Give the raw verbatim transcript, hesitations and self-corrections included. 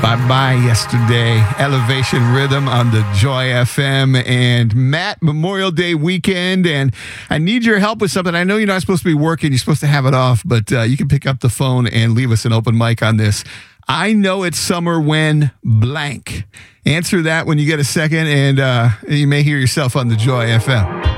Bye-bye yesterday. Elevation Rhythm on the Joy F M. And Matt, Memorial Day weekend, and I need your help with something. I know you're not supposed to be working. You're supposed to have it off, but uh, you can pick up the phone and leave us an open mic on this. I know it's summer when blank. Answer that when you get a second, and uh, you may hear yourself on the Joy F M.